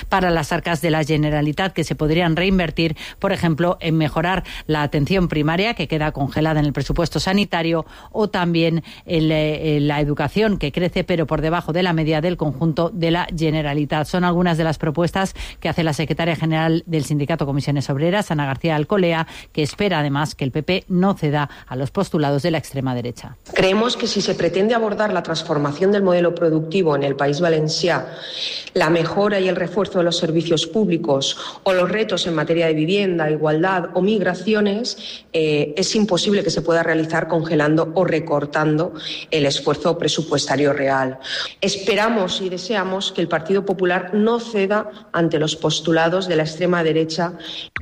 para las arcas de la Generalitat, que se podrían reinvertir, por ejemplo, en mejorar la atención primaria, que queda congelada en el presupuesto sanitario, o también en la educación, que crece pero por debajo de la media del conjunto de la Generalitat. Son algunas de las propuestas que hace la secretaria general del Sindicato Comisiones Obreras, Ana García Alcolea, que espera además que el PP no ceda a los postulados de la extrema derecha. Creemos que si se pretende abordar la transformación del modelo productivo en el País Valencià, la mejora y el refuerzo de los servicios públicos o los retos en materia de vivienda, igualdad o migraciones, es imposible que se pueda realizar congelando o recortando el esfuerzo presupuestario real. Esperamos y deseamos que el Partido Popular no ceda ante los postulados de la extrema derecha.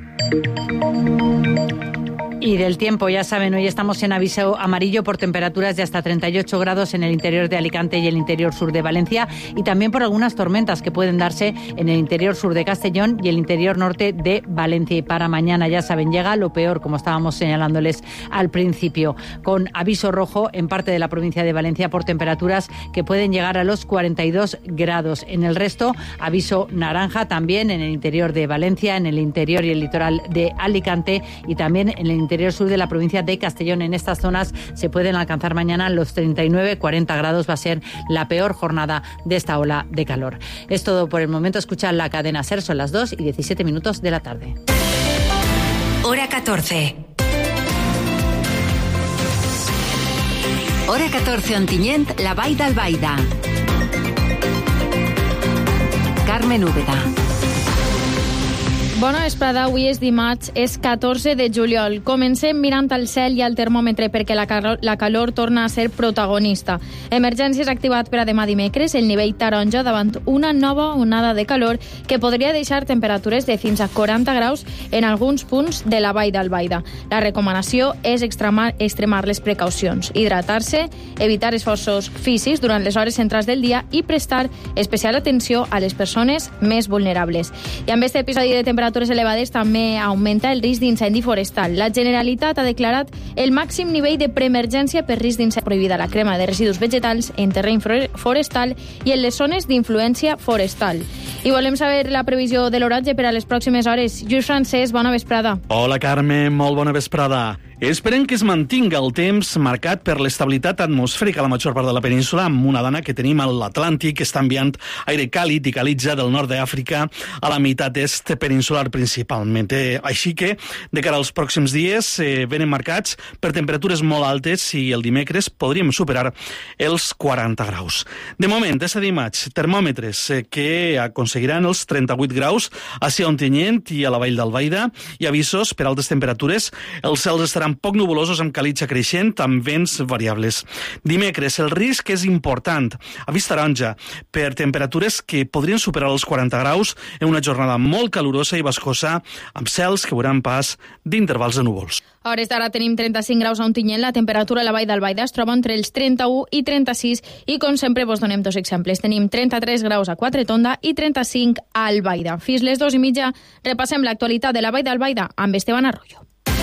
Y del tiempo, ya saben, hoy estamos en aviso amarillo por temperaturas de hasta 38 grados en el interior de Alicante y el interior sur de Valencia, y también por algunas tormentas que pueden darse en el interior sur de Castellón y el interior norte de Valencia. Y para mañana, ya saben, llega lo peor, como estábamos señalándoles al principio, con aviso rojo en parte de la provincia de Valencia por temperaturas que pueden llegar a los 42 grados. En el resto, aviso naranja también en el interior de Valencia, en el interior y el litoral de Alicante, y también en el interior sur de la provincia de Castellón. En estas zonas se pueden alcanzar mañana los 39-40 grados. Va a ser la peor jornada de esta ola de calor. Es todo por el momento. Escuchad la cadena SER, son las 2:17 de la tarde. Hora 14. Hora 14 Ontinyent, la Vall d'Albaida. Carmen Úbeda. Bona vesprada, avui és dimarts, és 14 de juliol. Comencem mirant al cel i al termòmetre perquè la calor torna a ser protagonista. Emergències activat per a demà dimecres, el nivell taronja davant una nova onada de calor que podria deixar temperatures de fins a 40 graus en alguns punts de la Vall d'Albaida. La recomanació és extremar les precaucions, hidratar-se, evitar esforços físics durant les hores centrals del dia i prestar especial atenció a les persones més vulnerables. I amb aquest episodi de temperatures elevades també augmenta el risc d'incendi forestal. La Generalitat ha declarat el màxim nivell de preemergència per risc d'incendi. Prohibida la crema de residus vegetals en terreny forestal i en les zones d'influència forestal. I volem saber la previsió de l'oratge per a les pròximes hores. Lluís Francesc, bona vesprada. Hola, Carme, molt bona vesprada. Esperem que es mantinga el temps marcat per l'estabilitat atmosfèrica a la major part de la península, amb una dana que tenim a l'Atlàntic, que està enviant aire càlid i calitja del nord d'Àfrica a la meitat est peninsular principalment. Així que, de cara als pròxims dies, venen marcats per temperatures molt altes i el dimecres podríem superar els 40 graus. De moment, és a dimarts, termòmetres que aconseguiran els 38 graus a Ontinyent i a la Vall d'Albaida, i avisos per altes temperatures. Els cels estaran poc nuvolosos amb calitja creixent, amb vents variables. Dimecres, el risc és important. Avís taronja per temperatures que podrien superar els 40 graus en una jornada molt calurosa i bascosa, amb cels que veuran pas d'intervals de núvols. A hores d'ara tenim 35 graus a Ontinyent, la temperatura a la Vall d'Albaida es troba entre els 31 i 36 i, com sempre, vos donem dos exemples. Tenim 33 graus a Quatretonda i 35 a Albaida. Fins les 2:30 repassem l'actualitat de la Vall d'Albaida amb Esteban Arroyo.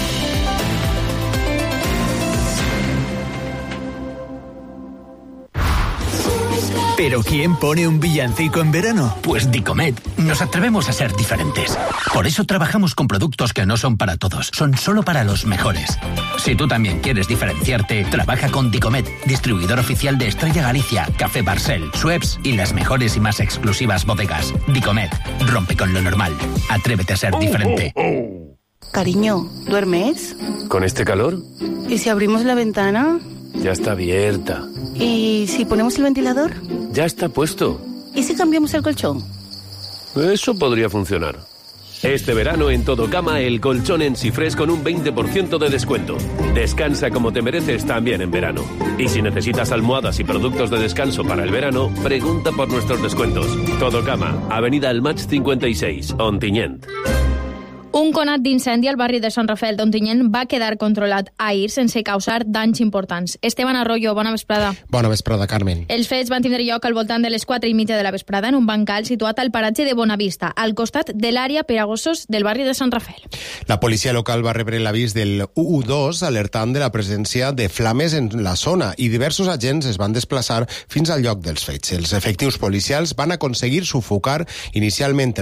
¿Pero quién pone un villancico en verano? Pues Dicomet. Nos atrevemos a ser diferentes. Por eso trabajamos con productos que no son para todos, son solo para los mejores. Si tú también quieres diferenciarte, trabaja con Dicomet, distribuidor oficial de Estrella Galicia, Café Barcel, Schweppes y las mejores y más exclusivas bodegas. Dicomet, rompe con lo normal. Atrévete a ser diferente. Cariño, ¿duermes? ¿Con este calor? ¿Y si abrimos la ventana? Ya está abierta. ¿Y si ponemos el ventilador? Ya está puesto. ¿Y si cambiamos el colchón? Eso podría funcionar. Este verano en Todo Cama, el colchón en Sifrés con un 20% de descuento. Descansa como te mereces también en verano. Y si necesitas almohadas y productos de descanso para el verano, pregunta por nuestros descuentos. Todo Cama, Avenida El Maig 56, Ontinyent. Un conat d'incendi al barri de Sant Rafael d'Ontinyent va quedar controlat ahir sense causar danys importants. Esteban Arroyo, bona vesprada. Bona vesprada, Carmen. Els fets van tindre lloc al voltant de les 4:30 de la vesprada en un bancal situat al paratge de Bonavista, al costat de l'àrea per a gossos del barri de Sant Rafael. La policia local va rebre l'avís del 112 alertant de la presència de flames en la zona i diversos agents es van desplaçar fins al lloc dels fets. Els efectius policials van aconseguir sufocar inicialment